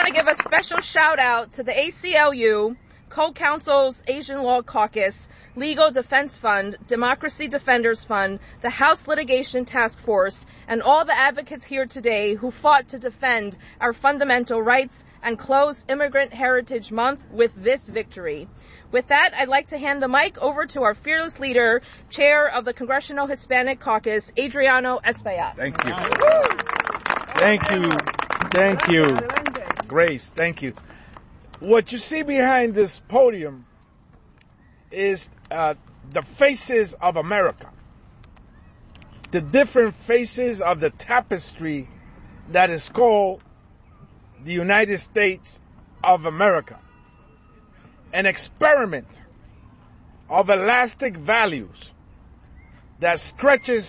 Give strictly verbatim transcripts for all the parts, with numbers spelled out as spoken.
want to give a special shout out to the A C L U, Co-Council's Asian Law Caucus, Legal Defense Fund, Democracy Defenders Fund, the House Litigation Task Force, and all the advocates here today who fought to defend our fundamental rights and close Immigrant Heritage Month with this victory. With that, I'd like to hand the mic over to our fearless leader, Chair of the Congressional Hispanic Caucus, Adriano Espaillat. Thank you. Thank you. Thank you. Grace, thank you. What you see behind this podium is uh, the faces of America. The different faces of the tapestry that is called the United States of America. An experiment of elastic values that stretches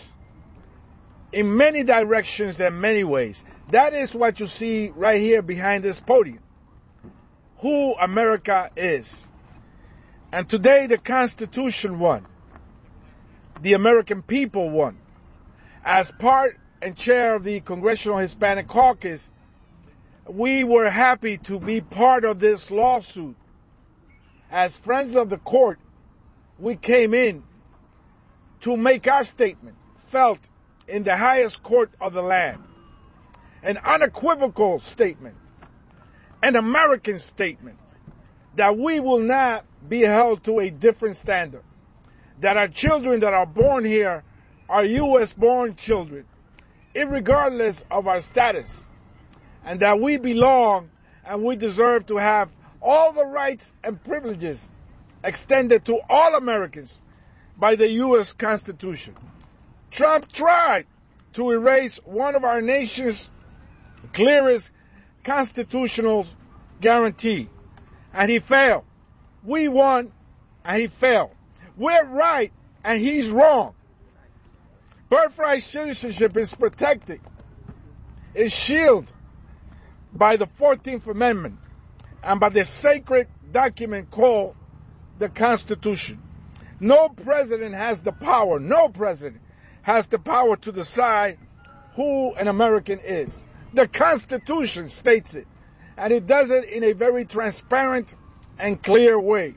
in many directions and many ways. That is what you see right here behind this podium. Who America is. And today the Constitution won. The American people won. As part and chair of the Congressional Hispanic Caucus, we were happy to be part of this lawsuit. As friends of the court, we came in to make our statement felt in the highest court of the land. An unequivocal statement, an American statement, that we will not be held to a different standard. That our children that are born here are U S born children, irregardless of our status. And that we belong and we deserve to have all the rights and privileges extended to all Americans by the U S Constitution. Trump tried to erase one of our nation's clearest constitutional guarantee, and he failed. We won, and he failed. We're right, and he's wrong. Birthright citizenship is protected, is shielded by the fourteenth Amendment and by the sacred document called the Constitution. No president has the power, no president has the power to decide who an American is. The Constitution states it, and it does it in a very transparent and clear way.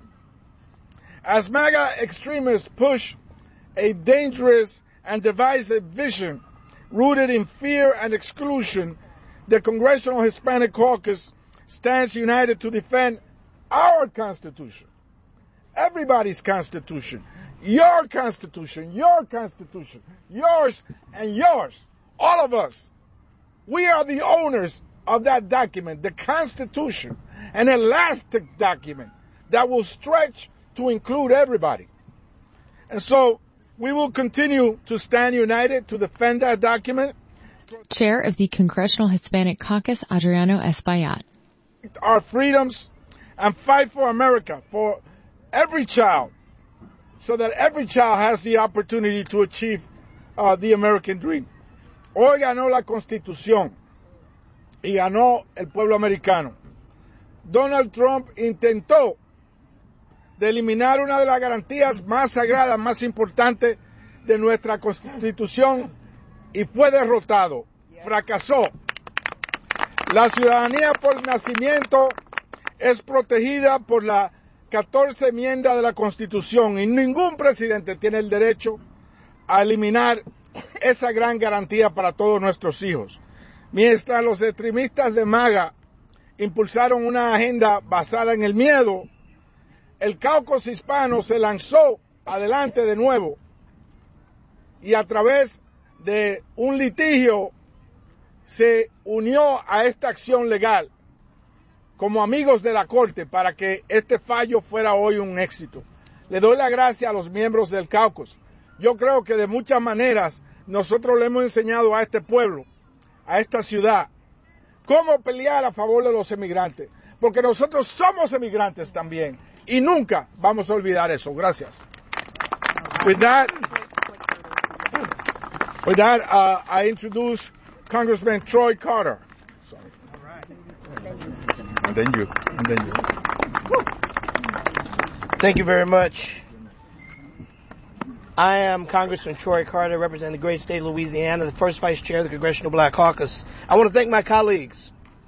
As MAGA extremists push a dangerous and divisive vision rooted in fear and exclusion, the Congressional Hispanic Caucus stands united to defend our Constitution, everybody's Constitution, your Constitution, your Constitution, yours and yours, all of us. We are the owners of that document, the Constitution, an elastic document that will stretch to include everybody. And so we will continue to stand united to defend that document. Chair of the Congressional Hispanic Caucus, Adriano Espaillat. Our freedoms and fight for America, for every child, so that every child has the opportunity to achieve uh, the American dream. Hoy ganó la Constitución y ganó el pueblo americano. Donald Trump intentó de eliminar una de las garantías más sagradas, más importantes de nuestra Constitución y fue derrotado, fracasó. La ciudadanía por nacimiento es protegida por la catorce enmienda de la Constitución y ningún presidente tiene el derecho a eliminar esa gran garantía para todos nuestros hijos. Mientras los extremistas de MAGA impulsaron una agenda basada en el miedo, el caucus hispano se lanzó adelante de nuevo y a través de un litigio se unió a esta acción legal como amigos de la Corte para que este fallo fuera hoy un éxito. Le doy la gracia a los miembros del caucus. Yo creo que de muchas maneras nosotros le hemos enseñado a este pueblo, a esta ciudad, cómo pelear a favor de los emigrantes, porque nosotros somos emigrantes también y nunca vamos a olvidar eso. Gracias. With that, with that uh, I introduce Congressman Troy Carter. Sorry. All right. And then you. And then you. Thank you very much. I am Congressman Troy Carter, representing the great state of Louisiana, the first vice chair of the Congressional Black Caucus. I want to thank my colleagues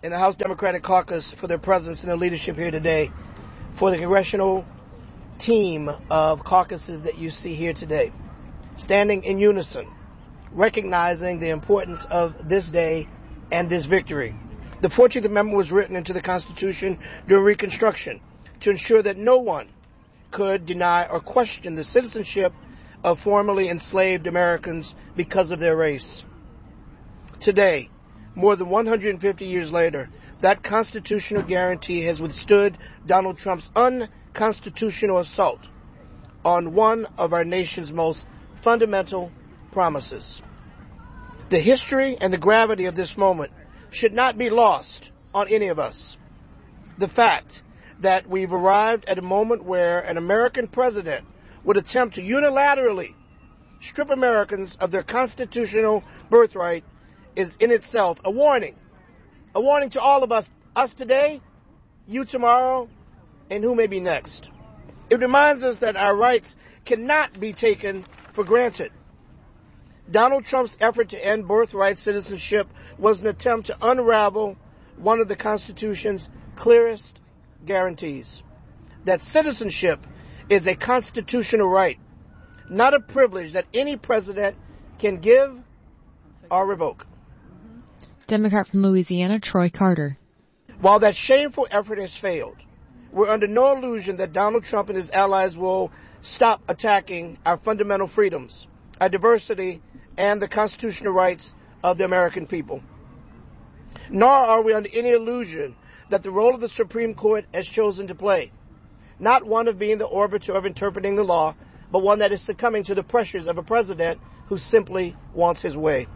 in the House Democratic Caucus for their presence and their leadership here today, for the congressional team of caucuses that you see here today, standing in unison, recognizing the importance of this day and this victory. The fourteenth Amendment was written into the Constitution during Reconstruction to ensure that no one could deny or question the citizenship of formerly enslaved Americans because of their race. Today, more than one hundred fifty years later, that constitutional guarantee has withstood Donald Trump's unconstitutional assault on one of our nation's most fundamental promises. The history and the gravity of this moment should not be lost on any of us. The fact that we've arrived at a moment where an American president would attempt to unilaterally strip Americans of their constitutional birthright is in itself a warning. A warning to all of us, us today, you tomorrow, and who may be next. It reminds us that our rights cannot be taken for granted. Donald Trump's effort to end birthright citizenship was an attempt to unravel one of the Constitution's clearest guarantees, that citizenship is a constitutional right, not a privilege that any president can give or revoke. Democrat from Louisiana, Troy Carter. While that shameful effort has failed, we're under no illusion that Donald Trump and his allies will stop attacking our fundamental freedoms, our diversity, and the constitutional rights of the American people. Nor are we under any illusion that the role of the Supreme Court has chosen to play, not one of being the arbiter of interpreting the law, but one that is succumbing to the pressures of a president who simply wants his way.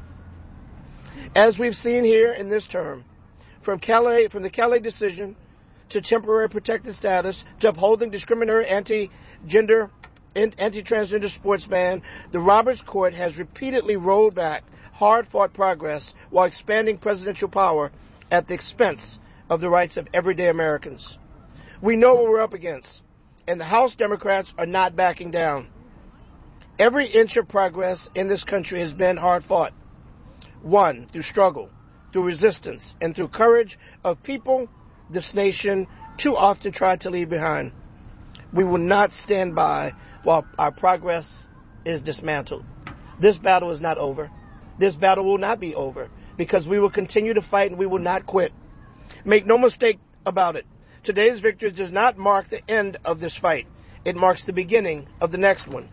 As we've seen here in this term, from Calais, from the Calais decision to temporary protected status to upholding discriminatory anti-gender, anti-transgender sports ban, the Roberts Court has repeatedly rolled back hard-fought progress while expanding presidential power at the expense of the rights of everyday Americans. We know what we're up against, and the House Democrats are not backing down. Every inch of progress in this country has been hard-fought, won through struggle, through resistance, and through courage of people this nation too often tried to leave behind. We will not stand by while our progress is dismantled. This battle is not over. This battle will not be over, because we will continue to fight and we will not quit. Make no mistake about it. Today's victory does not mark the end of this fight. It marks the beginning of the next one.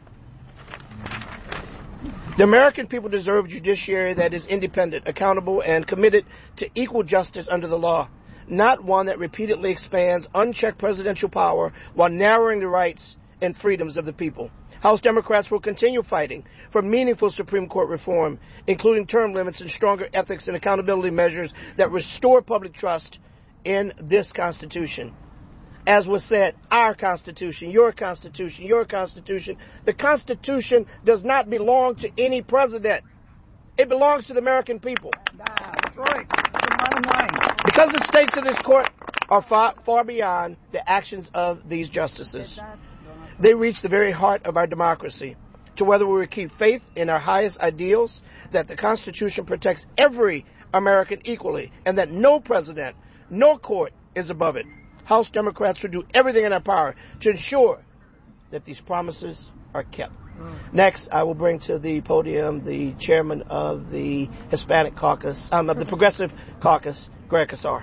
The American people deserve a judiciary that is independent, accountable, and committed to equal justice under the law, not one that repeatedly expands unchecked presidential power while narrowing the rights and freedoms of the people. House Democrats will continue fighting for meaningful Supreme Court reform, including term limits and stronger ethics and accountability measures that restore public trust in this Constitution. As was said, our Constitution, your Constitution, your Constitution. The Constitution does not belong to any president. It belongs to the American people. That's right. That's the bottom line. Because the stakes of this court are far, far beyond the actions of these justices. They reach the very heart of our democracy, to whether we will keep faith in our highest ideals, that the Constitution protects every American equally, and that no president, no court is above it. House Democrats will do everything in their power to ensure that these promises are kept. Mm. Next, I will bring to the podium the chairman of the Hispanic Caucus, um, of the Progressive Caucus, Greg Casar.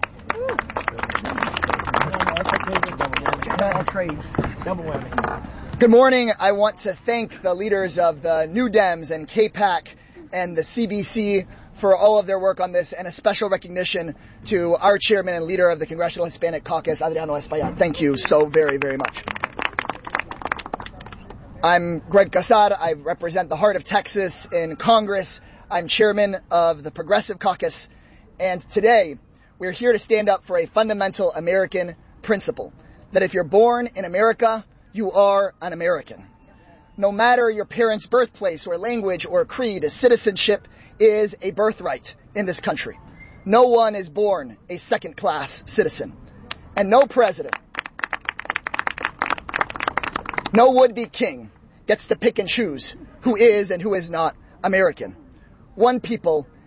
Good morning. I want to thank the leaders of the New Dems and K PAC and the C B C for all of their work on this, and a special recognition to our chairman and leader of the Congressional Hispanic Caucus, Adriano Espaillat. Thank you so very, very much. I'm Greg Casar. I represent the heart of Texas in Congress. I'm chairman of the Progressive Caucus, and today we're here to stand up for a fundamental American principle, that if you're born in America, you are an American. No matter your parents' birthplace or language or creed, citizenship is a birthright in this country. No one is born a second-class citizen. And no president, no would-be king gets to pick and choose who is and who is not American. One people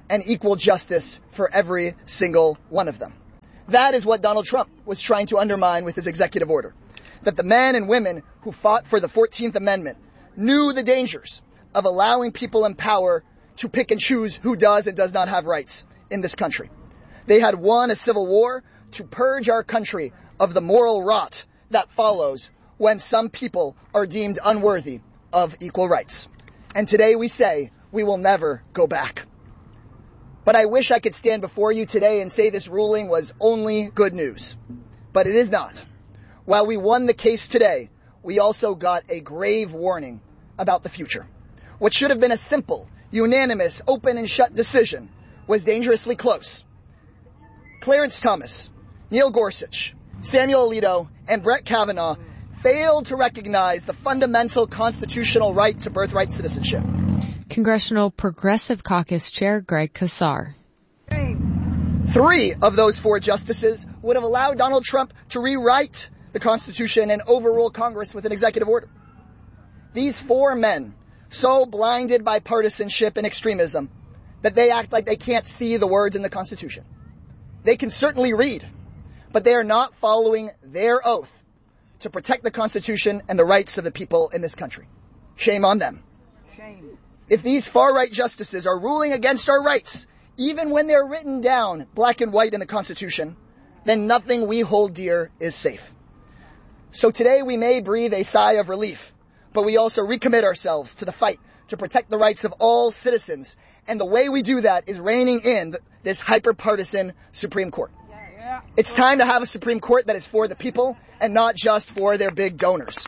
and equal justice for every single one of them. That is what Donald Trump was trying to undermine with his executive order. That the men and women who fought for the fourteenth Amendment knew the dangers of allowing people in power to pick and choose who does and does not have rights in this country. They had won a civil war to purge our country of the moral rot that follows when some people are deemed unworthy of equal rights. And today we say we will never go back. But I wish I could stand before you today and say this ruling was only good news. But it is not. While we won the case today, we also got a grave warning about the future. What should have been a simple, unanimous, open and shut decision was dangerously close. Clarence Thomas, Neil Gorsuch, Samuel Alito, and Brett Kavanaugh failed to recognize the fundamental constitutional right to birthright citizenship. Congressional Progressive Caucus Chair Greg Casar. Three of those four justices would have allowed Donald Trump to rewrite the Constitution and overrule Congress with an executive order. These four men, so blinded by partisanship and extremism, that they act like they can't see the words in the Constitution. They can certainly read, but they are not following their oath to protect the Constitution and the rights of the people in this country. Shame on them. Shame. If these far-right justices are ruling against our rights, even when they're written down black and white in the Constitution, then nothing we hold dear is safe. So today we may breathe a sigh of relief, but we also recommit ourselves to the fight to protect the rights of all citizens. And the way we do that is reining in this hyper-partisan Supreme Court. Yeah, yeah. It's time to have a Supreme Court that is for the people and not just for their big donors.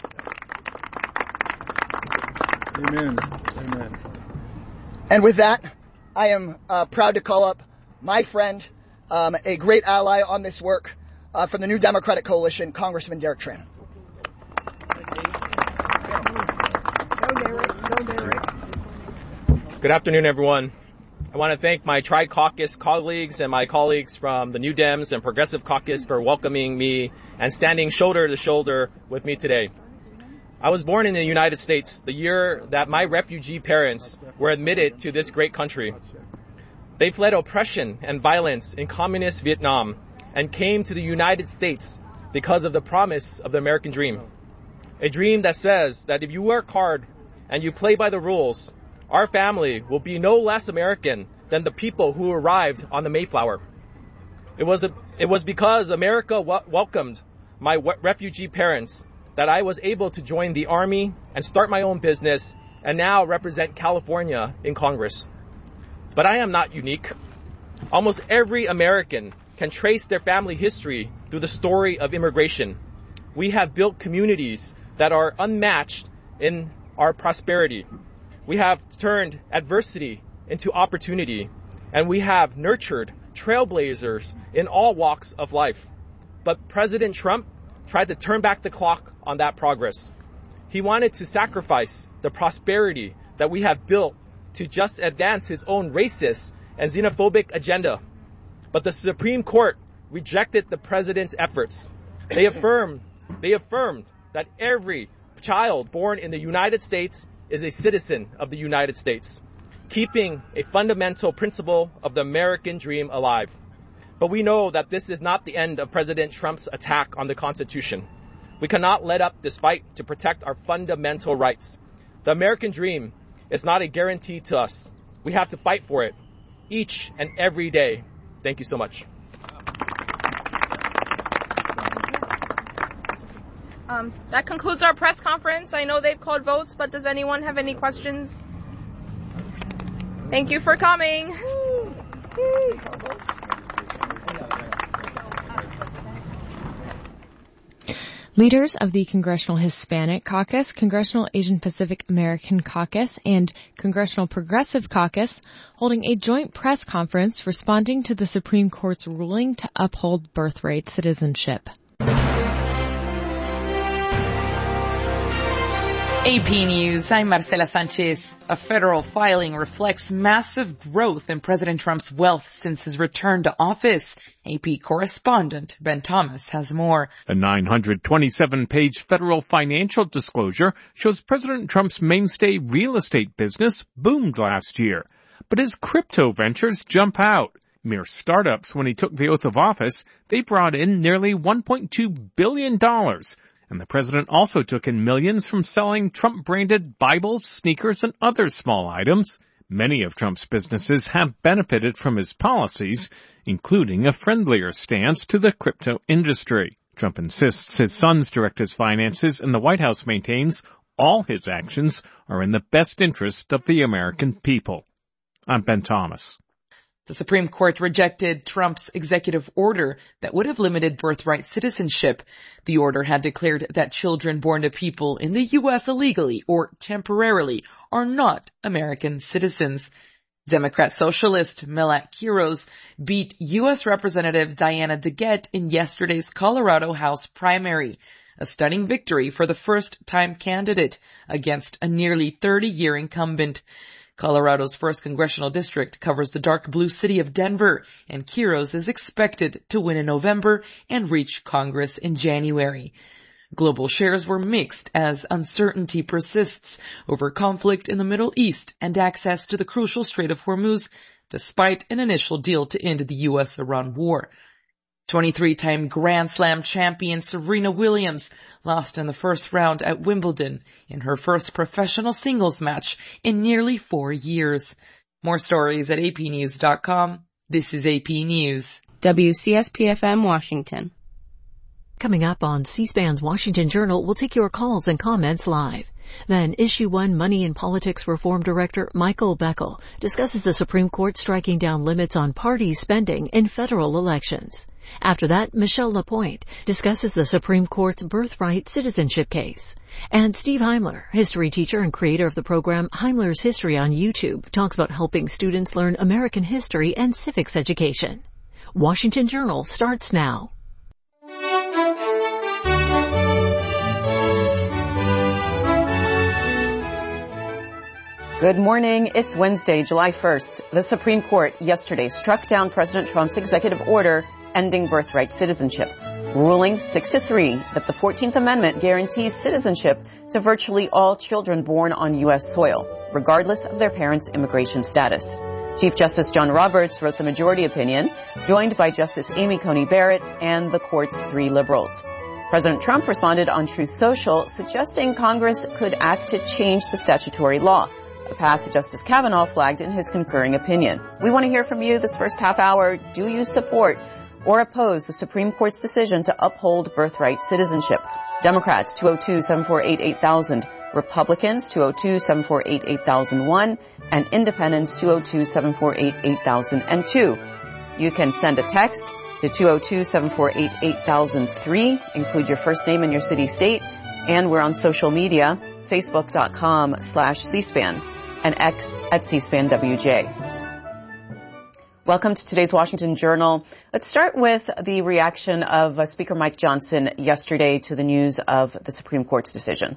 Amen. Amen. And with that, I am uh, proud to call up my friend, um, a great ally on this work uh, from the New Democratic Coalition, Congressman Derek Tran. Good afternoon, everyone. I want to thank my Tri-Caucus colleagues and my colleagues from the New Dems and Progressive Caucus for welcoming me and standing shoulder to shoulder with me today. I was born in the United States the year that my refugee parents were admitted to this great country. They fled oppression and violence in communist Vietnam and came to the United States because of the promise of the American dream. A dream that says that if you work hard and you play by the rules, our family will be no less American than the people who arrived on the Mayflower. It was a, it was because America w- welcomed my w- refugee parents that I was able to join the Army and start my own business and now represent California in Congress. But I am not unique. Almost every American can trace their family history through the story of immigration. We have built communities that are unmatched in our prosperity. We have turned adversity into opportunity, and we have nurtured trailblazers in all walks of life. But President Trump tried to turn back the clock on that progress. He wanted to sacrifice the prosperity that we have built to just advance his own racist and xenophobic agenda. But the Supreme Court rejected the president's efforts. They affirmed, they affirmed that every child born in the United States is a citizen of the United States, keeping a fundamental principle of the American dream alive. But we know that this is not the end of President Trump's attack on the Constitution. We cannot let up this fight to protect our fundamental rights. The American dream is not a guarantee to us. We have to fight for it each and every day. Thank you so much. Um, that concludes our press conference. I know they've called votes, but does anyone have any questions? Thank you for coming. Leaders of the Congressional Hispanic Caucus, Congressional Asian Pacific American Caucus, and Congressional Progressive Caucus holding a joint press conference responding to the Supreme Court's ruling to uphold birthright citizenship. A P News, I'm Marcela Sanchez. A federal filing reflects massive growth in President Trump's wealth since his return to office. A P correspondent Ben Thomas has more. A nine hundred twenty-seven page federal financial disclosure shows President Trump's mainstay real estate business boomed last year. but his crypto ventures jump out. Mere startups, when he took the oath of office, they brought in nearly one point two billion dollars. And the president also took in millions from selling Trump-branded Bibles, sneakers, and other small items. Many of Trump's businesses have benefited from his policies, including a friendlier stance to the crypto industry. Trump insists his sons direct his finances, and the White House maintains all his actions are in the best interest of the American people. I'm Ben Thomas. The Supreme Court rejected Trump's executive order that would have limited birthright citizenship. The order had declared that children born to people in the U S illegally or temporarily are not American citizens. Democrat socialist Millat Quiros beat U S Representative Diana DeGette in yesterday's Colorado House primary, a stunning victory for the first-time candidate against a nearly thirty-year incumbent. Colorado's first congressional district covers the dark blue city of Denver, and Quiros is expected to win in November and reach Congress in January. Global shares were mixed as uncertainty persists over conflict in the Middle East and access to the crucial Strait of Hormuz, despite an initial deal to end the U S Iran war. twenty-three-time Grand Slam champion Serena Williams lost in the first round at Wimbledon in her first professional singles match in nearly four years. More stories at A P news dot com. This is A P News. W C S P F M Washington. Coming up on C-SPAN's Washington Journal, we'll take your calls and comments live. Then Issue one Money and Politics Reform Director Michael Beckel discusses the Supreme Court striking down limits on party spending in federal elections. After that, Michelle LaPointe discusses the Supreme Court's birthright citizenship case. And Steve Heimler, history teacher and creator of the program Heimler's History on YouTube, talks about helping students learn American history and civics education. Washington Journal starts now. Good morning. It's Wednesday, July first. The Supreme Court yesterday struck down President Trump's executive order ending birthright citizenship, ruling six to three that the fourteenth Amendment guarantees citizenship to virtually all children born on U S soil, regardless of their parents' immigration status. Chief Justice John Roberts wrote the majority opinion, joined by Justice Amy Coney Barrett and the court's three liberals. President Trump responded on Truth Social, suggesting Congress could act to change the statutory law, a path Justice Kavanaugh flagged in his concurring opinion. We want to hear from you this first half hour. Do you support or oppose the Supreme Court's decision to uphold birthright citizenship? Democrats, two oh two, seven four eight, eight thousand. Republicans, two oh two, seven four eight, eight thousand one. And Independents, two oh two, seven four eight, eight thousand two. You can send a text to two oh two, seven four eight, eight thousand three. Include your first name and your city, state. And we're on social media, facebook.com slash C-SPAN and X at C-SPAN W J. Welcome to today's Washington Journal. Let's start with the reaction of uh, Speaker Mike Johnson yesterday to the news of the Supreme Court's decision.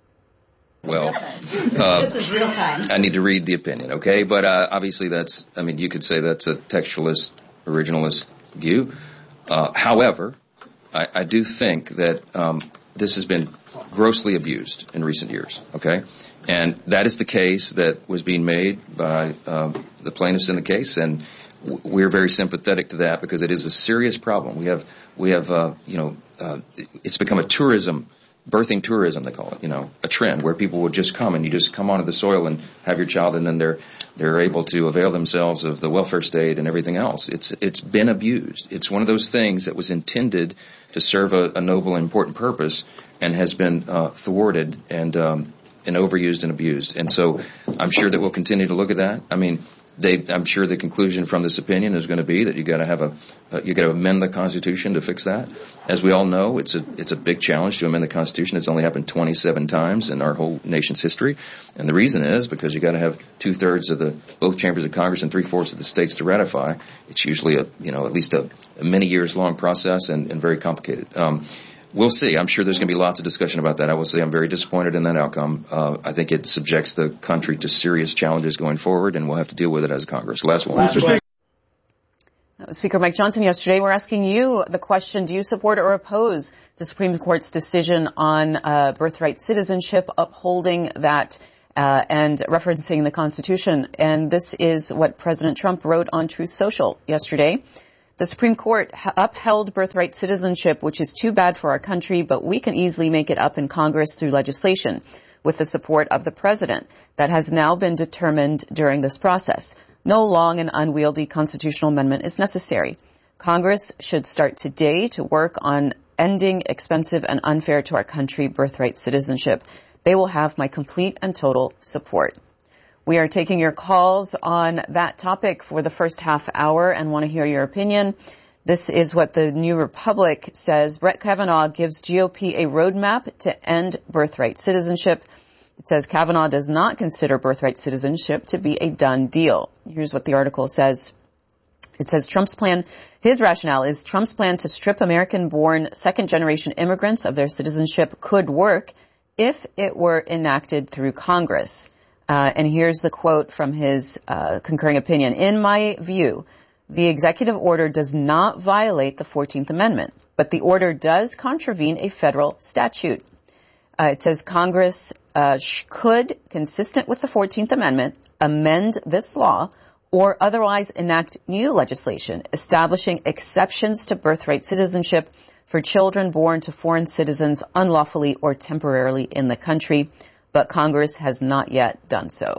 Well, uh, this is real time. I need to read the opinion, okay? But uh, obviously that's, I mean, you could say that's a textualist, originalist view. Uh, however, I, I do think that um, this has been grossly abused in recent years, okay? And that is the case that was being made by uh, the plaintiffs in the case, and we're very sympathetic to that because it is a serious problem. We have, we have, uh, you know, uh, it's become a tourism, birthing tourism, they call it, you know, a trend where people would just come and you just come onto the soil and have your child, and then they're, they're able to avail themselves of the welfare state and everything else. It's, it's been abused. It's one of those things that was intended to serve a, a noble and important purpose and has been, uh, thwarted and, um, and overused and abused. And so I'm sure that we'll continue to look at that. I mean, They, I'm sure the conclusion from this opinion is going to be that you got to have a, uh, you got to amend the Constitution to fix that. As we all know, it's a, it's a big challenge to amend the Constitution. It's only happened twenty-seven times in our whole nation's history, and the reason is because you got to have two thirds of the both chambers of Congress and three fourths of the states to ratify. It's usually a, you know, at least a, a many years long process and, and very complicated. Um, We'll see. I'm sure there's going to be lots of discussion about that. I will say I'm very disappointed in that outcome. Uh, I think it subjects the country to serious challenges going forward, and we'll have to deal with it as a Congress. Last one. Last one. That was Speaker Mike Johnson yesterday. We're asking you the question, do you support or oppose the Supreme Court's decision on uh, birthright citizenship, upholding that uh, and referencing the Constitution. And this is what President Trump wrote on Truth Social yesterday. The Supreme Court upheld birthright citizenship, which is too bad for our country, but we can easily make it up in Congress through legislation with the support of the president. That has now been determined during this process. No long and unwieldy constitutional amendment is necessary. Congress should start today to work on ending expensive and unfair to our country birthright citizenship. They will have my complete and total support. We are taking your calls on that topic for the first half hour and want to hear your opinion. This is what the New Republic says. Brett Kavanaugh gives G O P a roadmap to end birthright citizenship. It says Kavanaugh does not consider birthright citizenship to be a done deal. Here's what the article says. It says Trump's plan, his rationale is Trump's plan to strip American-born second-generation immigrants of their citizenship could work if it were enacted through Congress. Uh, and here's the quote from his uh, concurring opinion. In my view, the executive order does not violate the fourteenth Amendment, but the order does contravene a federal statute. Uh, it says Congress uh, sh- could, consistent with the fourteenth Amendment, amend this law or otherwise enact new legislation establishing exceptions to birthright citizenship for children born to foreign citizens unlawfully or temporarily in the country. But Congress has not yet done so.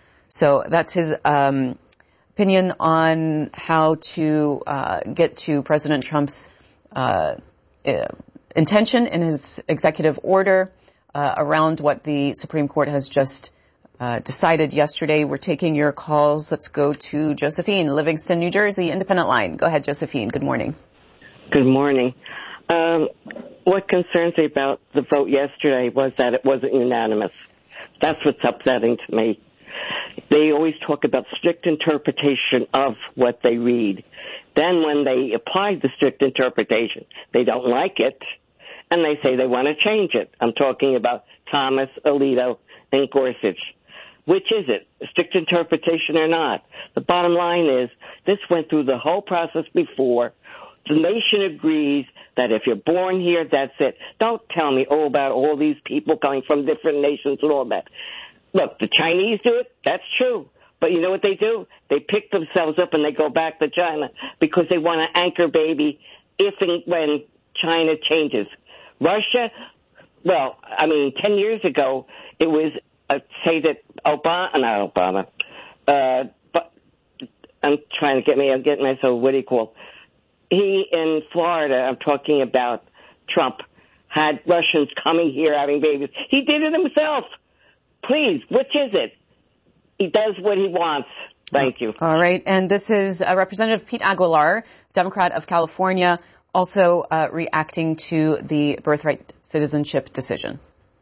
So that's his um, opinion on how to uh, get to President Trump's uh, uh, intention in his executive order uh, around what the Supreme Court has just uh, decided yesterday. We're taking your calls. Let's go to Josephine, Livingston, New Jersey, Independent Line. Go ahead, Josephine. Good morning. Good morning. Um, what concerns me about the vote yesterday was that it wasn't unanimous. That's what's upsetting to me. They always talk about strict interpretation of what they read. Then when they apply the strict interpretation, they don't like it, and they say they want to change it. I'm talking about Thomas, Alito, and Gorsuch. Which is it, strict interpretation or not? The bottom line is this went through the whole process before. The nation agrees that if you're born here, that's it. Don't tell me, oh, about all these people coming from different nations and all that. Look, the Chinese do it. That's true. But you know what they do? They pick themselves up and they go back to China because they want an anchor baby if and when China changes. Russia, well, I mean, ten years ago, it was, uh, say that Obama, not Obama, uh, but I'm trying to get me, I'm getting myself, what do you call He, in Florida, I'm talking about Trump, had Russians coming here having babies. He did it himself. Please, which is it? He does what he wants. Thank you. All right. And this is uh, Representative Pete Aguilar, Democrat of California, also uh, reacting to the birthright citizenship decision.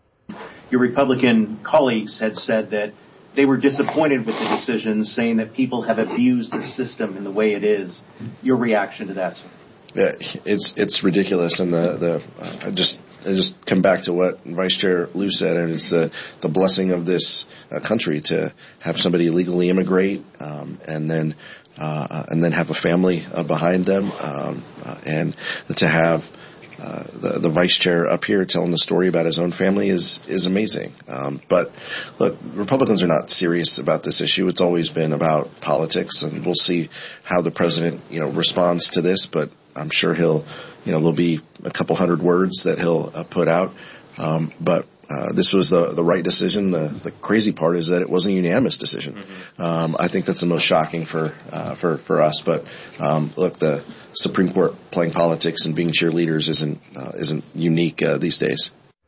Your Republican colleagues had said that they were disappointed with the decision, saying that people have abused the system in the way it is. Your reaction to that, sir? Yeah, it's it's ridiculous, and the the uh, I just I just come back to what Vice Chair Lieu said, and it's the the blessing of this uh, country to have somebody legally immigrate, um, and then uh, and then have a family uh, behind them, um, uh, and to have. Uh, the, the vice chair up here telling the story about his own family is, is amazing. Um, but look, Republicans are not serious about this issue. It's always been about politics, and we'll see how the president, you know, responds to this, but I'm sure he'll, you know, there'll be a couple hundred words that he'll uh, put out. Um, but Uh, this was the, the right decision. The, the crazy part is that it wasn't a unanimous decision. Mm-hmm. Um, I think that's the most shocking for, uh, for, for us. But, um, look, the Supreme Court playing politics and being cheerleaders isn't, uh, isn't unique, uh, these days.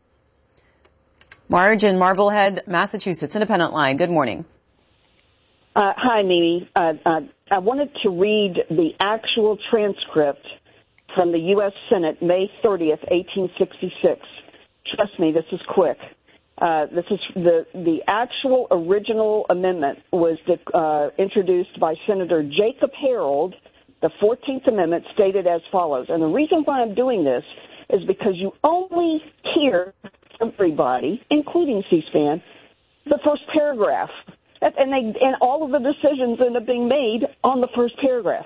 Marge in Marblehead, Massachusetts, Independent Line. Good morning. Uh, hi, Mimi. Uh, uh, I wanted to read the actual transcript from the U S Senate, May thirtieth, eighteen sixty-six. Trust me, this is quick. Uh, this is the the actual original amendment was the, uh, introduced by Senator Jacob Harold. The fourteenth Amendment stated as follows, and the reason why I'm doing this is because you only hear everybody, including C-SPAN, the first paragraph, and they and all of the decisions end up being made on the first paragraph.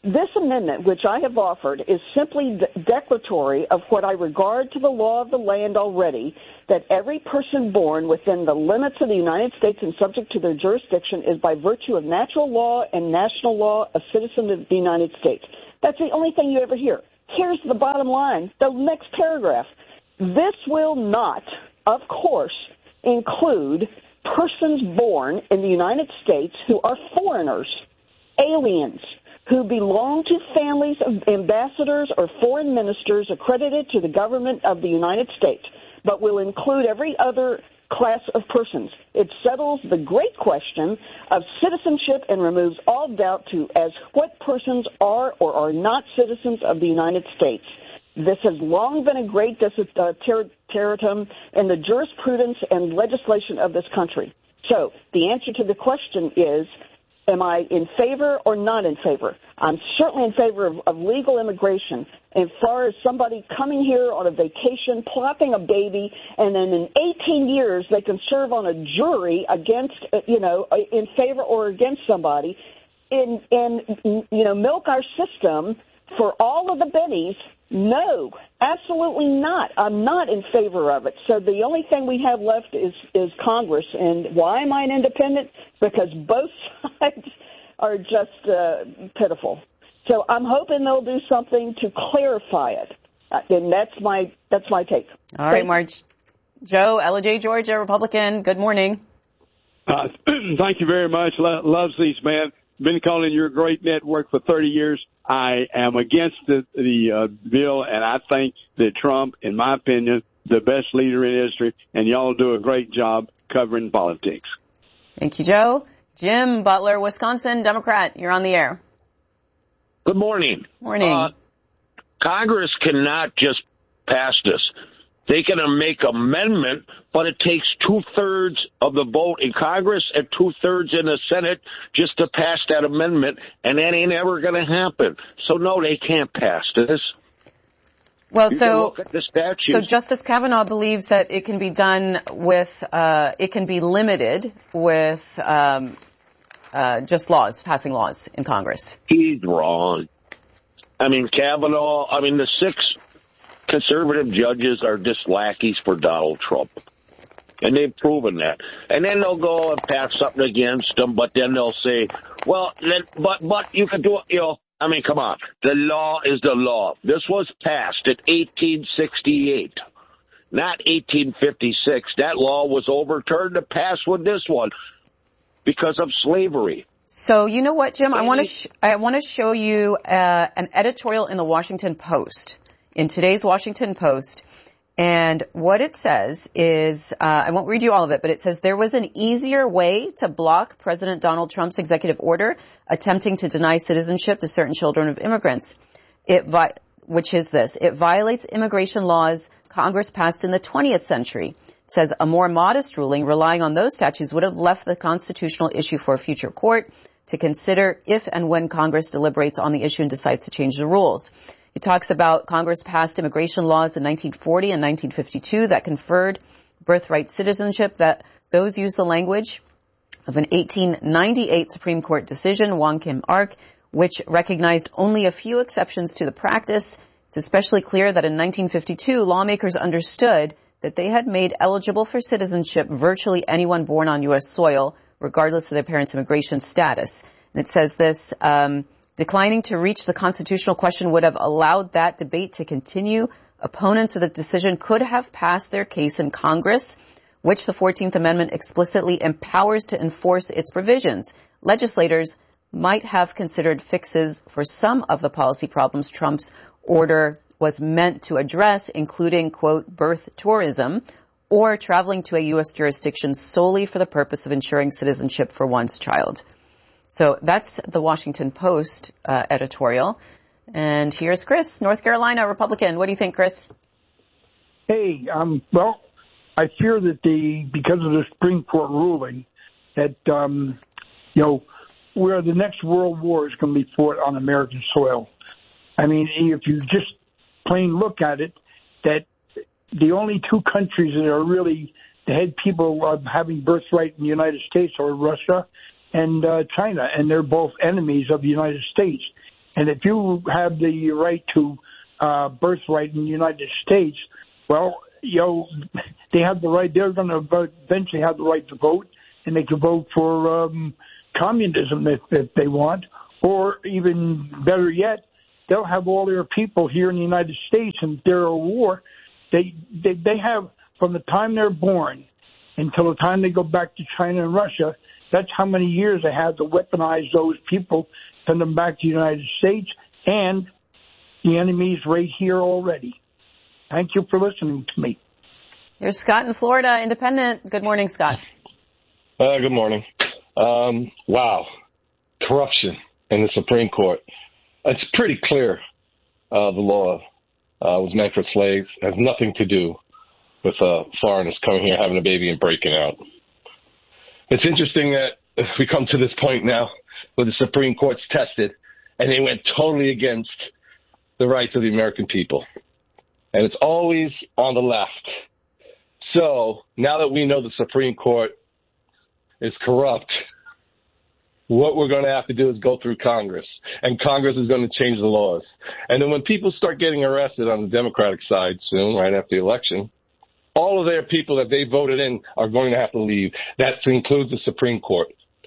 this amendment, which I have offered, is simply de- declaratory of what I regard to the law of the land already, that every person born within the limits of the United States and subject to their jurisdiction is by virtue of natural law and national law a citizen of the United States. That's the only thing you ever hear. Here's the bottom line, the next paragraph. This will not, of course, include persons born in the United States who are foreigners, aliens, who belong to families of ambassadors or foreign ministers accredited to the government of the United States, but will include every other class of persons. It settles the great question of citizenship and removes all doubt to as what persons are or are not citizens of the United States. This has long been a great uh, ter- terratum in the jurisprudence and legislation of this country. So the answer to the question is, am I in favor or not in favor? I'm certainly in favor of, of legal immigration. As far as somebody coming here on a vacation, plopping a baby, and then in eighteen years they can serve on a jury against, you know, in favor or against somebody, and, and you know, milk our system for all of the bennies. No, absolutely not. I'm not in favor of it. So the only thing we have left is, is Congress. And why am I an independent? Because both sides are just uh, pitiful. So I'm hoping they'll do something to clarify it. Uh, and that's my that's my take. All right, Marge. Joe, Ella J. Georgia, Republican. Good morning. Uh, thank you very much. Lo- loves these, man. Been calling your great network for thirty years. I am against the, the uh, bill, and I think that Trump, in my opinion, the best leader in history, and y'all do a great job covering politics. Thank you, Joe. Jim Butler, Wisconsin, Democrat. You're on the air. Good morning. Morning. Uh, Congress cannot just pass this. They can make amendment, but it takes two-thirds of the vote in Congress and two-thirds in the Senate just to pass that amendment, and that ain't ever going to happen. So, no, they can't pass this. Well, you so look at the statutes. So Justice Kavanaugh believes that it can be done with, uh, it can be limited with um, uh, just laws, passing laws in Congress. He's wrong. I mean, Kavanaugh, I mean, the six conservative judges are just lackeys for Donald Trump. And they've proven that. And then they'll go and pass something against them, but then they'll say, well, but but you can do it, you know. I mean, come on. The law is the law. This was passed in eighteen sixty-eight, not eighteen fifty-six. That law was overturned and passed with this one because of slavery. So you know what, Jim? I want to sh- I want to show you uh, an editorial in the Washington Post. In today's Washington Post, and what it says is, uh, I won't read you all of it, but it says there was an easier way to block President Donald Trump's executive order attempting to deny citizenship to certain children of immigrants. It, vi- which is this, it violates immigration laws Congress passed in the twentieth century. It says a more modest ruling relying on those statutes would have left the constitutional issue for a future court to consider if and when Congress deliberates on the issue and decides to change the rules. It talks about Congress passed immigration laws in nineteen forty and nineteen fifty-two that conferred birthright citizenship, that those use the language of an eighteen ninety-eight Supreme Court decision, Wong Kim Ark, which recognized only a few exceptions to the practice. It's especially clear that in nineteen fifty-two, lawmakers understood that they had made eligible for citizenship virtually anyone born on U S soil, regardless of their parents' immigration status. And it says this, um, declining to reach the constitutional question would have allowed that debate to continue. Opponents of the decision could have passed their case in Congress, which the fourteenth Amendment explicitly empowers to enforce its provisions. Legislators might have considered fixes for some of the policy problems Trump's order was meant to address, including, quote, birth tourism, or traveling to a U S jurisdiction solely for the purpose of ensuring citizenship for one's child. So that's the Washington Post uh, editorial. And here's Chris, North Carolina, Republican. What do you think, Chris? Hey, um, well, I fear that the because of the Supreme Court ruling that, um, you know, where the next world war is going to be fought on American soil. I mean, if you just plain look at it, that the only two countries that are really the head people of having birthright in the United States are Russia and uh, China, and they're both enemies of the United States. And if you have the right to uh, birthright in the United States, well, you know, they have the right, they're going to eventually have the right to vote, and they can vote for um, communism if, if they want, or even better yet, they'll have all their people here in the United States, and if they're at war, they, they, they have, from the time they're born until the time they go back to China and Russia, that's how many years they have to weaponize those people, send them back to the United States, and the enemy's right here already. Thank you for listening to me. Here's Scott in Florida, independent. Good morning, Scott. Uh, good morning. Um, wow. Corruption in the Supreme Court. It's pretty clear uh, the law uh, was meant for slaves. It has nothing to do with uh, foreigners coming here, having a baby, and breaking out. It's interesting that we come to this point now where the Supreme Court's tested, and they went totally against the rights of the American people. And it's always on the left. So now that we know the Supreme Court is corrupt, what we're going to have to do is go through Congress, and Congress is going to change the laws. And then when people start getting arrested on the Democratic side soon, right after the election, all of their people that they voted in are going to have to leave. That includes the Supreme Court.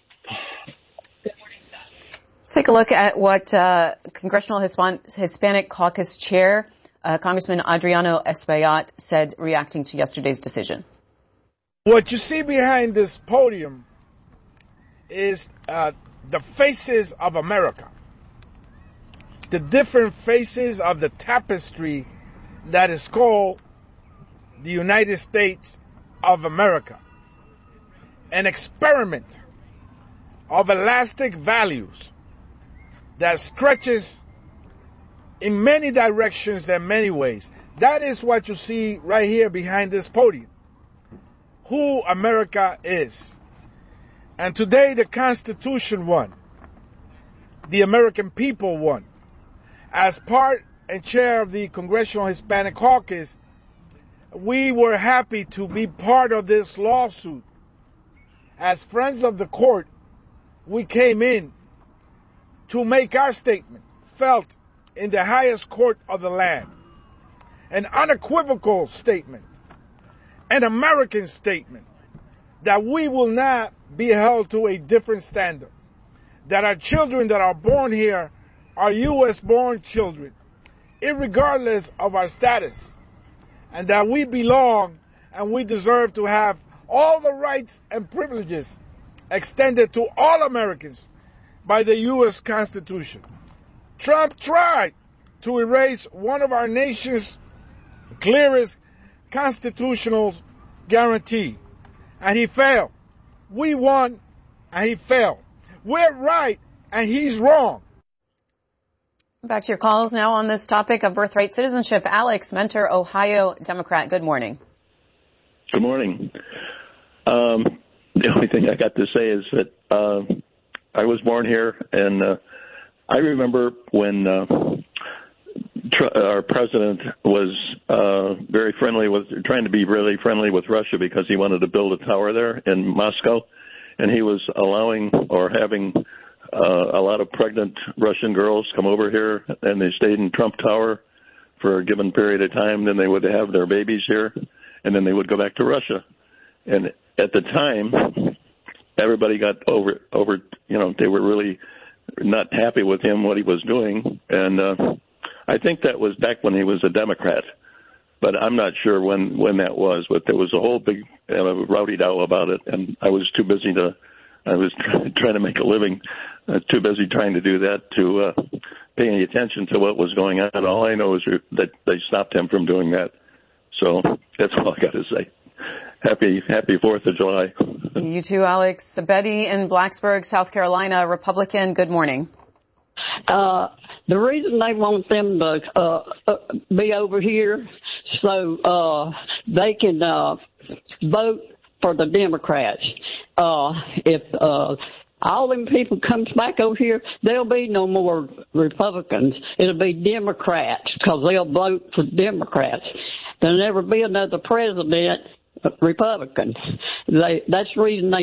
Let's take a look at what uh, Congressional Hispan- Hispanic Caucus Chair uh, Congressman Adriano Espaillat said reacting to yesterday's decision. What you see behind this podium is uh, the faces of America, the different faces of the tapestry that is called the United States of America, an experiment of elastic values that stretches in many directions and many ways. That is what you see right here behind this podium, who America is. And today the Constitution won. The American people won. As part and chair of the Congressional Hispanic Caucus, we were happy to be part of this lawsuit. As friends of the court, we came in to make our statement felt in the highest court of the land. An unequivocal statement, an American statement, that we will not be held to a different standard, that our children that are born here are U S born children, irregardless of our status, and that we belong and we deserve to have all the rights and privileges extended to all Americans by the U S Constitution. Trump tried to erase one of our nation's clearest constitutional guarantee, and he failed. We won, and he failed. We're right, and he's wrong. Back to your calls now on this topic of birthright citizenship. Alex, Mentor, Ohio Democrat. Good morning. Good morning. Um, the only thing I got to say is that uh, I was born here, and uh, I remember when uh, tr- our president was uh, very friendly with, trying to be really friendly with Russia because he wanted to build a tower there in Moscow, and he was allowing or having uh, a lot of pregnant Russian girls come over here, and they stayed in Trump Tower for a given period of time. Then they would have their babies here, and then they would go back to Russia. And at the time, everybody got over, over, you know, they were really not happy with him, what he was doing. And uh, I think that was back when he was a Democrat. But I'm not sure when, when that was. But there was a whole big uh, rowdy-dow about it, and I was too busy to, I was try, trying to make a living, uh, too busy trying to do that to uh, pay any attention to what was going on. All I know is that they stopped him from doing that. So that's all I got to say. Happy, happy fourth of July. You too, Alex. Betty in Blacksburg, South Carolina, Republican. Good morning. Uh, the reason they want them to uh, uh, be over here so uh, they can uh, vote for the Democrats. Uh, if uh, all them people comes back over here, there'll be no more Republicans. It'll be Democrats because they'll vote for Democrats. There'll never be another president Republican. They, that's the reason they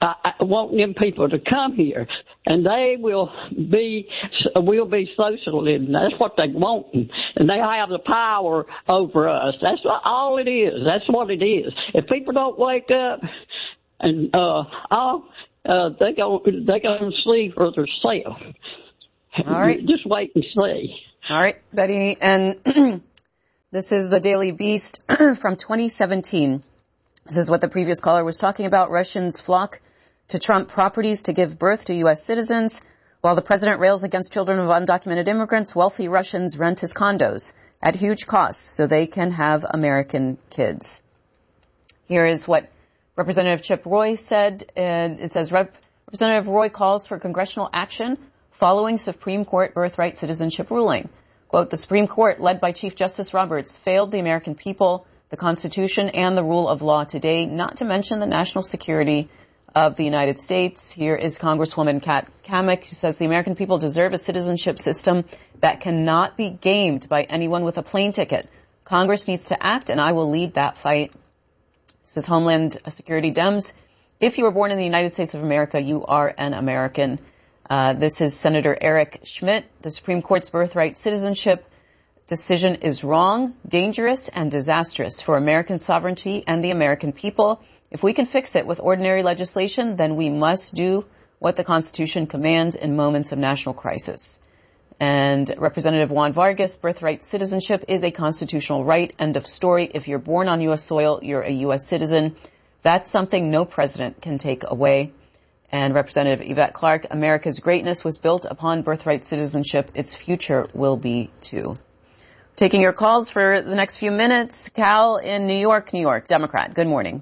I, I want them people to come here, and they will be will be socialism. That's what they want, and they have the power over us. That's all it is. That's what it is. If people don't wake up, and uh, all uh, they go they gonna see for themselves. All right, just wait and see. All right, Betty, and this is the Daily Beast from twenty seventeen. This is what the previous caller was talking about. Russians flock to Trump properties to give birth to U S citizens. While the president rails against children of undocumented immigrants, wealthy Russians rent his condos at huge costs so they can have American kids. Here is what Representative Chip Roy said. Uh, it says, Rep- Representative Roy calls for congressional action following Supreme Court birthright citizenship ruling. Quote, the Supreme Court, led by Chief Justice Roberts, failed the American people, the Constitution, and the rule of law today, not to mention the national security of the United States. Here is Congresswoman Kat Cammack, who says the American people deserve a citizenship system that cannot be gamed by anyone with a plane ticket. Congress needs to act, and I will lead that fight. This is Homeland Security Dems. If you were born in the United States of America, you are an American. Uh, this is Senator Eric Schmidt. The Supreme Court's birthright citizenship decision is wrong, dangerous, and disastrous for American sovereignty and the American people. If we can fix it with ordinary legislation, then we must do what the Constitution commands in moments of national crisis. And Representative Juan Vargas, birthright citizenship is a constitutional right. End of story. If you're born on U S soil, you're a U S citizen. That's something no president can take away. And Representative Yvette Clarke, America's greatness was built upon birthright citizenship. Its future will be too. Taking your calls for the next few minutes. Cal in New York, New York, Democrat. Good morning.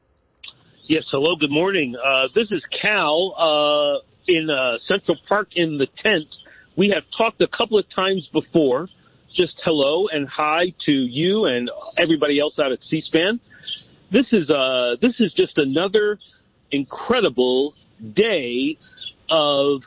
Yes, hello, good morning. Uh, this is Cal uh, in uh, Central Park in the tent. We have talked a couple of times before. Just hello and hi to you and everybody else out at C-SPAN. This is uh, this is just another incredible day of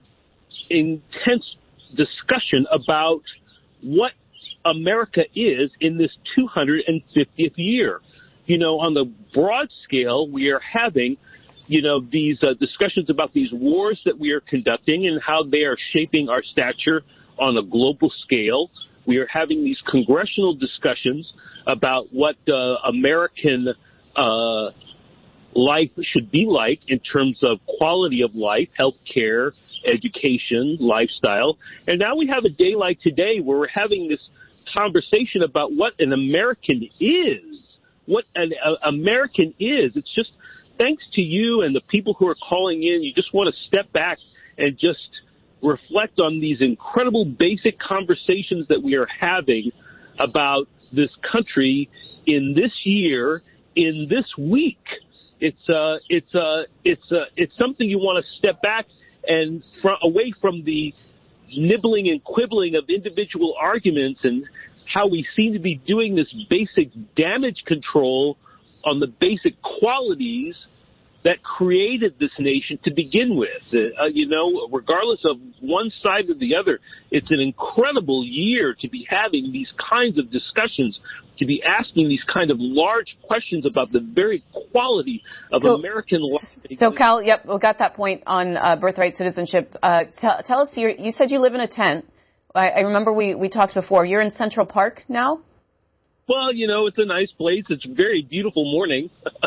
intense discussion about what America is in this two hundred fiftieth year. You know, on the broad scale, we are having, you know, these uh, discussions about these wars that we are conducting and how they are shaping our stature on a global scale. We are having these congressional discussions about what uh, American uh, life should be like in terms of quality of life, health care, education, lifestyle. And now we have a day like today where we're having this conversation about what an American is. What an uh, American is. It's just thanks to you and the people who are calling in. You just want to step back and just reflect on these incredible basic conversations that we are having about this country in this year, in this week. It's uh, it's uh, it's uh, it's something you want to step back and fr- away from the nibbling and quibbling of individual arguments and how we seem to be doing this basic damage control on the basic qualities that created this nation to begin with. Uh, you know, regardless of one side or the other, it's an incredible year to be having these kinds of discussions, to be asking these kind of large questions about the very quality of so, American life. So, Cal, yep, we got that point on uh, birthright citizenship. Uh, t- tell us, you you said you live in a tent. I, I remember we, we talked before. You're in Central Park now? Well, you know, it's a nice place. It's a very beautiful morning.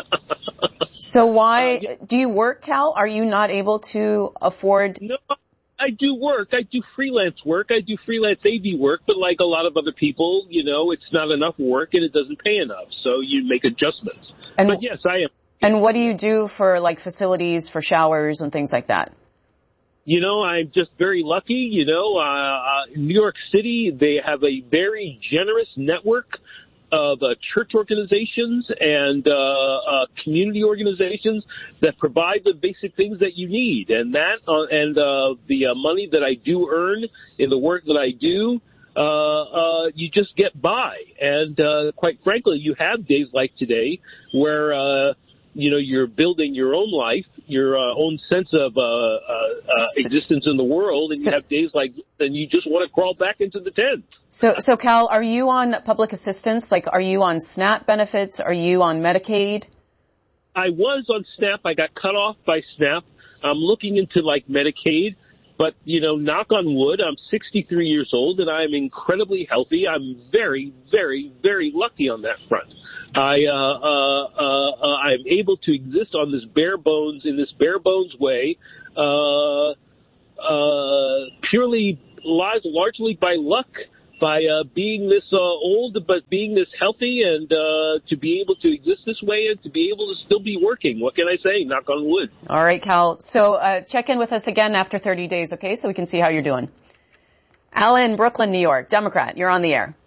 So why uh, yeah. do you work, Cal? Are you not able to afford? No, I do work. I do freelance work. I do freelance A V work. But like a lot of other people, you know, it's not enough work and it doesn't pay enough. So you make adjustments. And, but yes, I am. And what do you do for like facilities, for showers and things like that? You know, I'm just very lucky. You know, uh, uh, in New York City, they have a very generous network of uh, church organizations and uh, uh, community organizations that provide the basic things that you need. And that uh, and uh, the uh, money that I do earn in the work that I do, uh, uh, you just get by. And uh, quite frankly, you have days like today where, uh, you know, you're building your own life, your uh, own sense of uh, uh, uh, existence in the world, and you have days like this, and you just want to crawl back into the tent. So, so Cal, are you on public assistance? Like, are you on SNAP benefits? Are you on Medicaid? I was on SNAP. I got cut off by SNAP. I'm looking into like Medicaid. But, you know, knock on wood, I'm sixty-three years old and I'm incredibly healthy. I'm very, very, very lucky on that front. I, uh, uh, uh, uh I'm able to exist on this bare bones, in this bare bones way, uh, uh, purely lies largely by luck, by, uh, being this, uh, old, but being this healthy and, uh, to be able to exist this way and to be able to still be working. What can I say? Knock on wood. All right, Cal. So, uh, check in with us again after thirty days, okay? So we can see how you're doing. Alan, Brooklyn, New York, Democrat. You're on the air.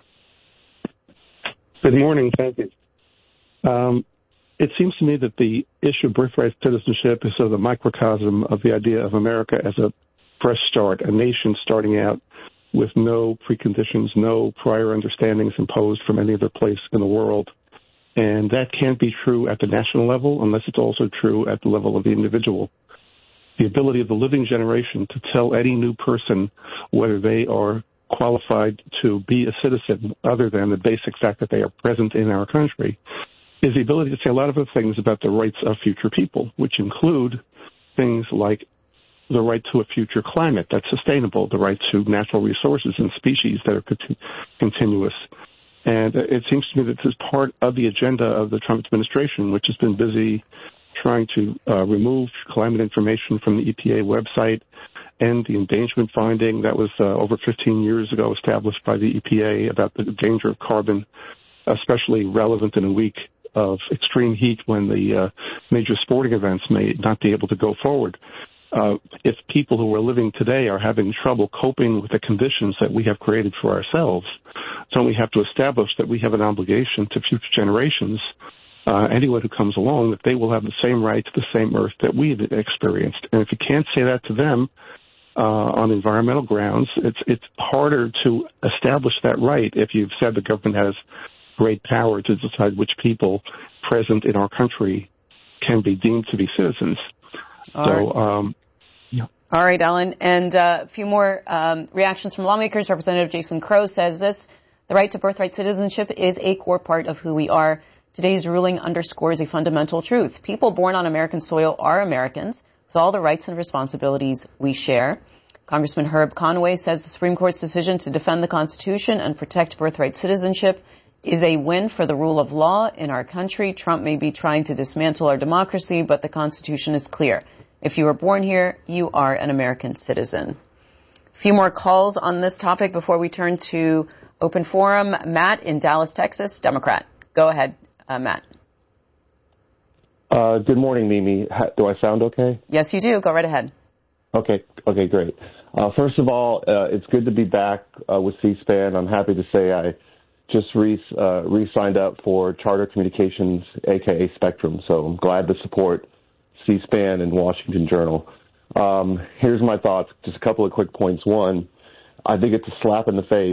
Good morning. Thank you. Um, it seems to me that the issue of birthright citizenship is sort of a microcosm of the idea of America as a fresh start, a nation starting out with no preconditions, no prior understandings imposed from any other place in the world. And that can't be true at the national level unless it's also true at the level of the individual. The ability of the living generation to tell any new person whether they are qualified to be a citizen other than the basic fact that they are present in our country is the ability to say a lot of other things about the rights of future people, which include things like the right to a future climate that's sustainable, the right to natural resources and species that are conti- continuous. And it seems to me that this is part of the agenda of the Trump administration, which has been busy trying to uh, remove climate information from the E P A website and the endangerment finding that was uh, over fifteen years ago established by the E P A about the danger of carbon, especially relevant in a week of extreme heat when the uh, major sporting events may not be able to go forward. Uh, if people who are living today are having trouble coping with the conditions that we have created for ourselves, so we have to establish that we have an obligation to future generations, uh, anyone who comes along, that they will have the same right to the same earth that we've experienced. And if you can't say that to them uh, on environmental grounds, it's it's harder to establish that right if you've said the government has great power to decide which people present in our country can be deemed to be citizens. All so, right. um, yeah. All right, Ellen. And uh, a few more um, reactions from lawmakers. Representative Jason Crow says this: the right to birthright citizenship is a core part of who we are. Today's ruling underscores a fundamental truth. People born on American soil are Americans with all the rights and responsibilities we share. Congressman Herb Conway says the Supreme Court's decision to defend the Constitution and protect birthright citizenship is a win for the rule of law in our country. Trump may be trying to dismantle our democracy, but the Constitution is clear. If you were born here, you are an American citizen. A few more calls on this topic before we turn to open forum. Matt in Dallas, Texas, Democrat. Go ahead, uh, Matt. Uh, good morning, Mimi. Do I sound okay? Yes, you do. Go right ahead. Okay. Okay, great. Uh, first of all, uh, it's good to be back uh, with C-SPAN. I'm happy to say I just re, uh, re-signed up for Charter Communications, a k a. Spectrum, so I'm glad to support C-SPAN and Washington Journal. Um, here's my thoughts, just a couple of quick points. One, I think it's a slap in the face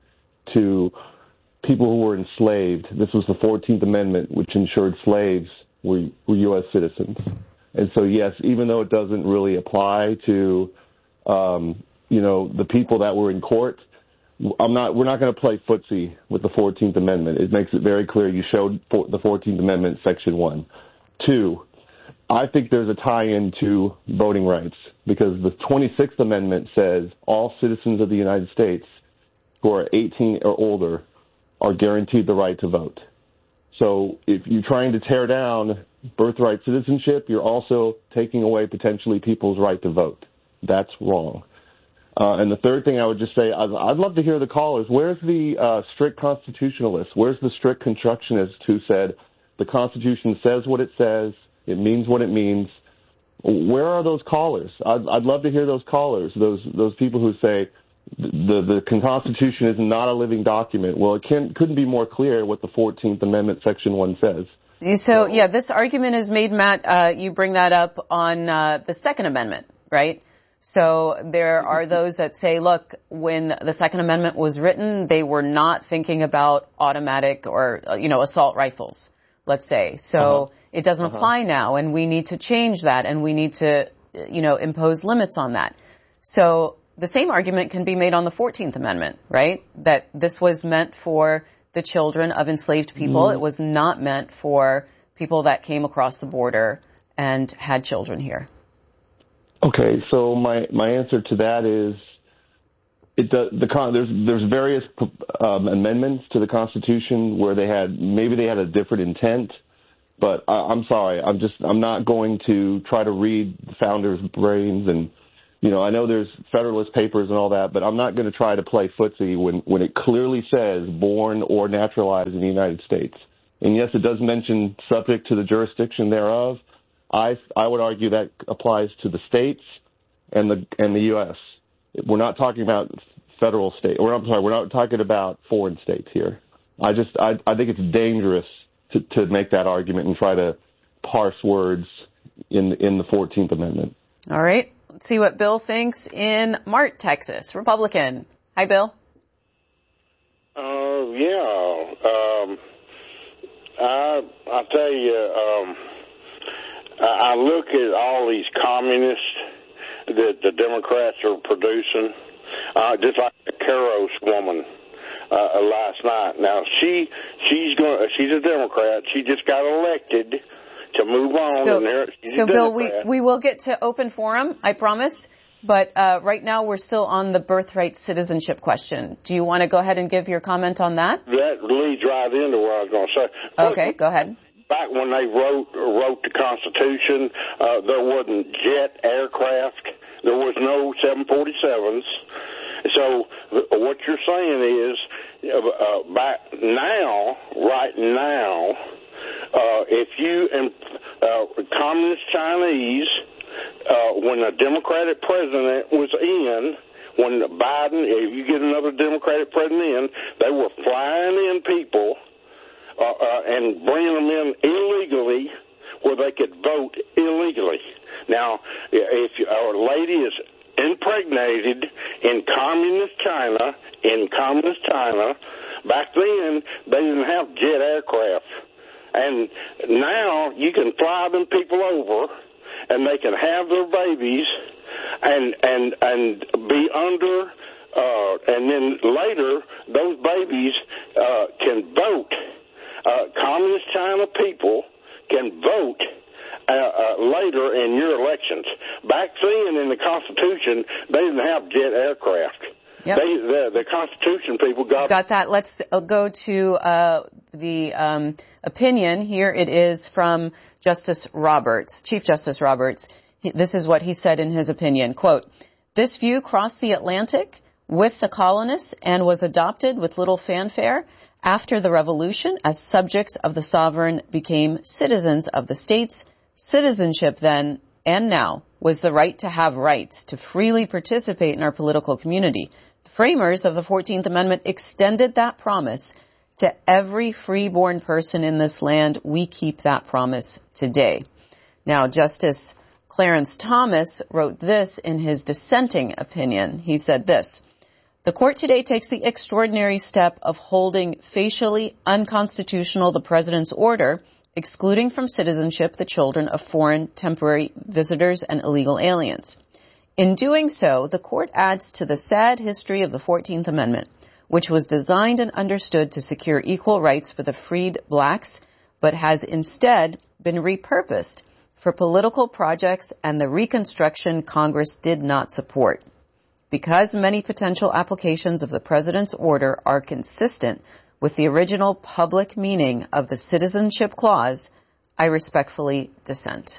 to people who were enslaved. This was the fourteenth Amendment, which ensured slaves were, were U S citizens. And so, yes, even though it doesn't really apply to, um, you know, the people that were in court, I'm not. We're not going to play footsie with the fourteenth Amendment. It makes it very clear you showed for the fourteenth Amendment, Section one. Two, I think there's a tie-in to voting rights because the twenty-sixth Amendment says all citizens of the United States who are eighteen or older are guaranteed the right to vote. So if you're trying to tear down birthright citizenship, you're also taking away potentially people's right to vote. That's wrong. Uh, and the third thing I would just say, I'd, I'd love to hear the callers. Where's the uh, strict constitutionalist? Where's the strict constructionist who said the Constitution says what it says, it means what it means? Where are those callers? I'd, I'd love to hear those callers, those those people who say the, the Constitution is not a living document. Well, it can, couldn't be more clear what the fourteenth Amendment, Section one says. So, yeah, this argument is made, Matt, uh, you bring that up on uh, the Second Amendment, right? So there are those that say, look, when the Second Amendment was written, they were not thinking about automatic or, you know, assault rifles, let's say. So uh-huh. it doesn't uh-huh. apply now, and we need to change that, and we need to, you know, impose limits on that. So the same argument can be made on the fourteenth Amendment, right? That this was meant for the children of enslaved people. Mm. It was not meant for people that came across the border and had children here? Okay, so my, my answer to that is it the, the there's there's various um, amendments to the Constitution where they had maybe they had a different intent, but I, I'm sorry, I'm just I'm not going to try to read the founders' brains, and you know I know there's Federalist Papers and all that, but I'm not going to try to play footsie when when it clearly says born or naturalized in the United States. And yes, it does mention subject to the jurisdiction thereof. I I would argue that applies to the states and the and the U S. We're not talking about federal state. Or I'm sorry, we're not talking about foreign states here. I just I I think it's dangerous to to make that argument and try to parse words in in the fourteenth Amendment. All right. Let's see what Bill thinks in Mart, Texas, Republican. Hi, Bill. Uh, yeah. Um, I I tell you. Um, I look at all these communists that the Democrats are producing, uh, just like the Karos woman uh, last night. Now she she's going she's a Democrat. She just got elected to move on. So, and she's so a Bill, we Democrat. we will get to open forum, I promise. But uh, right now we're still on the birthright citizenship question. Do you want to go ahead and give your comment on that? That leads right into what I was going to say. Okay, go ahead. Back when they wrote wrote the Constitution, uh, there wasn't jet aircraft. There was no seven forty-sevens. So what you're saying is, uh, back now, right now, uh, if you and uh, communist Chinese, uh, when a Democratic president was in, when Biden, if you get another Democratic president in, they were flying in people. Uh, uh, and bringing them in illegally where they could vote illegally. Now, if a lady is impregnated in communist China, in communist China, back then they didn't have jet aircraft. And now you can fly them people over and they can have their babies and, and, and be under, uh, and then later those babies uh, can vote. Uh, communist China people can vote uh, uh, later in your elections. Back then in the Constitution, they didn't have jet aircraft. Yep. They, the, the Constitution people got... Got that. Let's go to uh, the um, opinion. Here it is from Justice Roberts, Chief Justice Roberts. He, this is what he said in his opinion. Quote, "This view crossed the Atlantic with the colonists and was adopted with little fanfare after the revolution as subjects of the sovereign became citizens of the states. Citizenship then and now was the right to have rights to freely participate in our political community. The framers of the fourteenth Amendment extended that promise to every freeborn person in this land. We keep that promise today." Now, Justice Clarence Thomas wrote this in his dissenting opinion. He said this: "The court today takes the extraordinary step of holding facially unconstitutional the president's order, excluding from citizenship the children of foreign temporary visitors and illegal aliens. In doing so, the court adds to the sad history of the fourteenth Amendment, which was designed and understood to secure equal rights for the freed blacks, but has instead been repurposed for political projects and the Reconstruction Congress did not support. Because many potential applications of the president's order are consistent with the original public meaning of the citizenship clause, I respectfully dissent."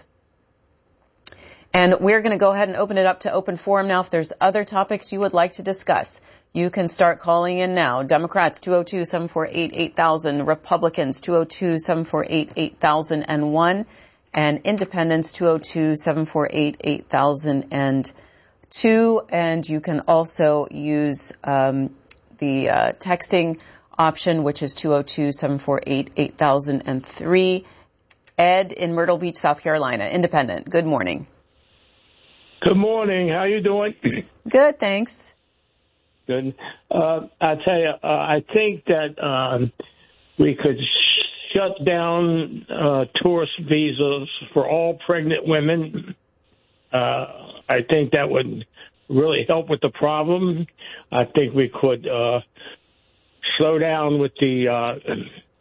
And we're going to go ahead and open it up to open forum now. If there's other topics you would like to discuss, you can start calling in now. Democrats, two oh two, seven four eight, eight thousand. Republicans, two oh two, seven four eight, eight thousand one. And Independents, two oh two, seven four eight, eight thousand two. And you can also use um, the uh, texting option, which is two oh two, seven four eight, eight thousand three. Ed in Myrtle Beach, South Carolina, Independent. Good morning. Good morning. How you doing? Good, thanks. Good. Uh, I tell you, uh, I think that um, we could sh- shut down uh, tourist visas for all pregnant women. Uh, I think that would really help with the problem. I think we could uh, slow down with the uh,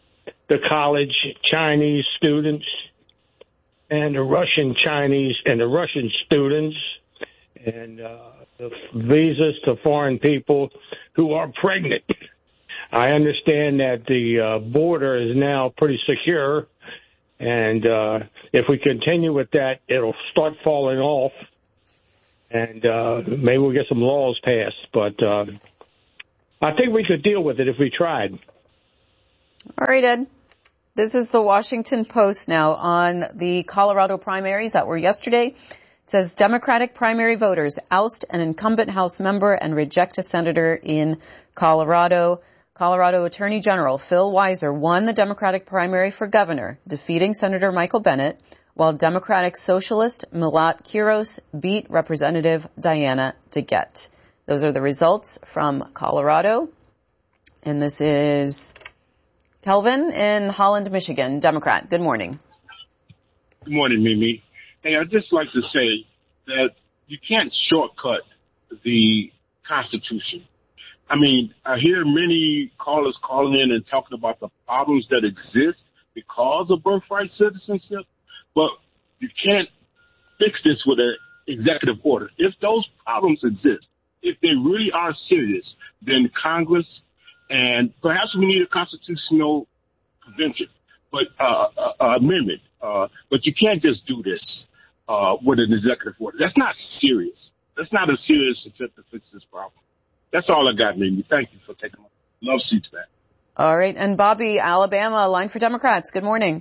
the college Chinese students and the Russian Chinese and the Russian students and uh, the visas to foreign people who are pregnant. I understand that the uh, border is now pretty secure, and uh, if we continue with that, it'll start falling off, and uh, maybe we'll get some laws passed. But uh, I think we could deal with it if we tried. All right, Ed. This is the Washington Post now on the Colorado primaries that were yesterday. It says Democratic primary voters oust an incumbent House member and reject a senator in Colorado. Colorado Attorney General Phil Weiser won the Democratic primary for governor, defeating Senator Michael Bennet, while Democratic socialist Milat Quiros beat Representative Diana DeGette. Those are the results from Colorado. And this is Kelvin in Holland, Michigan, Democrat. Good morning. Good morning, Mimi. Hey, I'd just like to say that you can't shortcut the Constitution. I mean, I hear many callers calling in and talking about the problems that exist because of birthright citizenship, but you can't fix this with an executive order. If those problems exist, if they really are serious, then Congress and perhaps we need a constitutional convention, but uh, uh, amendment. Uh, but you can't just do this uh, with an executive order. That's not serious. That's not a serious attempt to fix this problem. That's all I got, Mimi. Thank you for taking my love seats back. All right. And Bobby, Alabama, line for Democrats. Good morning.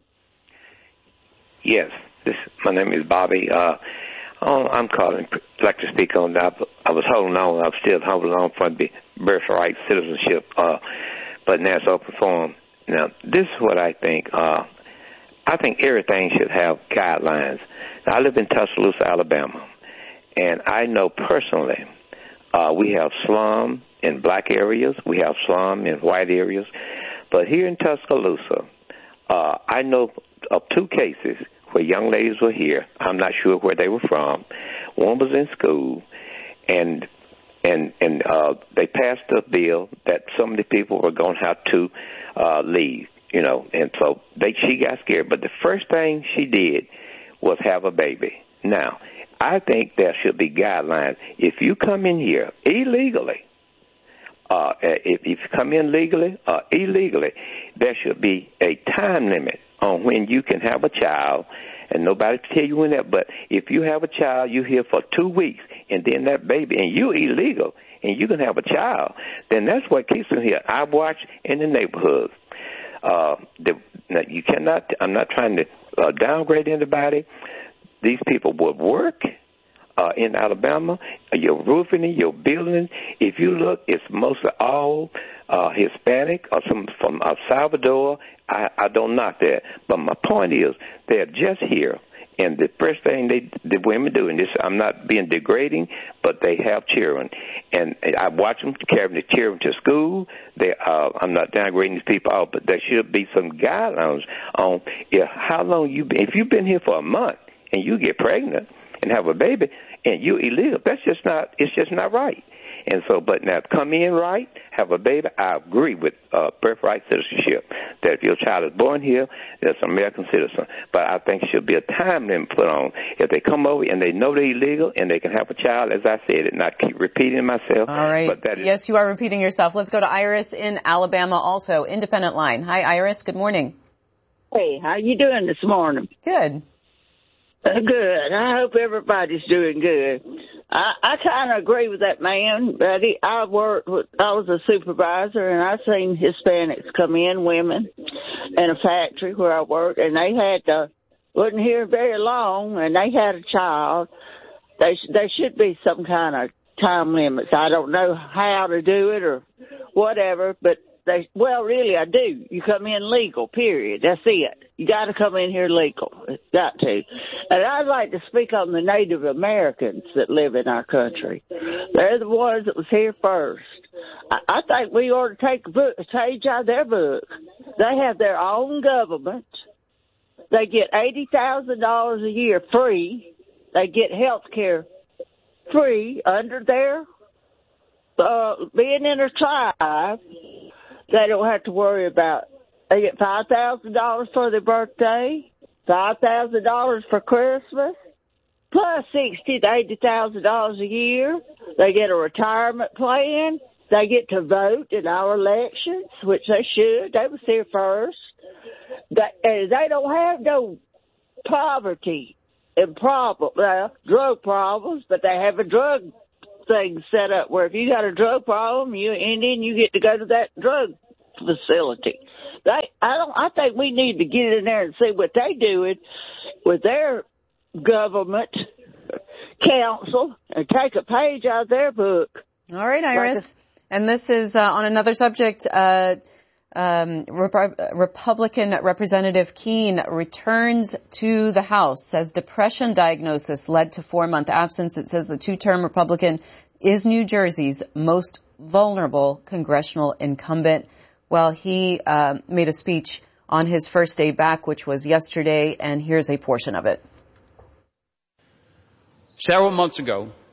Yes. This, my name is Bobby. Uh, oh, I'm calling. I'd like to speak on that. I was holding on. I'm still holding on for the birthright citizenship, uh, but now it's open forum. Now, this is what I think. Uh, I think everything should have guidelines. Now, I live in Tuscaloosa, Alabama, and I know personally uh, we have slum in black areas, we have slum in white areas, but here in Tuscaloosa, uh, I know of two cases where young ladies were here. I'm not sure where they were from. One was in school, and and and uh, they passed a bill that some of the people were going to have to uh, leave, you know, and so they she got scared. But the first thing she did was have a baby. Now, I think there should be guidelines. If you come in here illegally, uh, if, if you come in legally or illegally, there should be a time limit on when you can have a child, and nobody can tell you when that. But if you have a child, you're here for two weeks, and then that baby, and you're illegal, and you can have a child, then that's what keeps them here. I watch in the neighborhoods. Uh, the, now you cannot. I'm not trying to uh, downgrade anybody. These people would work uh, in Alabama. Your roofing, your building. If you look, it's mostly all uh, Hispanic or some from El Salvador. I, I don't knock that, but my point is they're just here, and the first thing they the women do, and this I'm not being degrading, but they have children, and I watch them carrying the children to school. They, uh, I'm not downgrading these people out, but there should be some guidelines on if, how long you been. If you've been here for a month and you get pregnant and have a baby and you illegal, that's just not. It's just not right. And so, but now come in right, have a baby. I agree with uh, birthright citizenship, that if your child is born here, that's an American citizen. But I think it should be a time limit put on. If they come over and they know they're illegal and they can have a child, as I said, and not keep repeating myself. All right. But that is- yes, you are repeating yourself. Let's go to Iris in Alabama also. Independent line. Hi, Iris. Good morning. Hey, how you doing this morning? Good. Uh, good. I hope everybody's doing good. I, I kind of agree with that man, but he, I worked with, I was a supervisor, and I seen Hispanics come in, women, in a factory where I worked, and they had to, wasn't here very long, and they had a child. They there should be some kind of time limits. I don't know how to do it or whatever, but they, well, really, I do. You come in legal, period. That's it. You got to come in here legal. Got to. And I'd like to speak on the Native Americans that live in our country. They're the ones that was here first. I, I think we ought to take a, book, a page out of their book. They have their own government. They get eighty thousand dollars a year free. They get health care free under their uh, being in a tribe. They don't have to worry about They get five thousand dollars for their birthday, five thousand dollars for Christmas, plus sixty to eighty thousand dollars a year. They get a retirement plan. They get to vote in our elections, which they should. They was here first. They, and they don't have no poverty and problem, uh, drug problems, but they have a drug thing set up where if you got a drug problem, you and then you get to go to that drug facility. They, I don't. I think we need to get in there and see what they doing with their government council and take a page out of their book. All right, Iris. Like a, and this is uh, on another subject. Uh, um, Rep- Republican Representative Keene returns to the House, says depression diagnosis led to four-month absence. It says the two-term Republican is New Jersey's most vulnerable congressional incumbent. Well, he uh, made a speech on his first day back, which was yesterday, and here's a portion of it. Several months ago,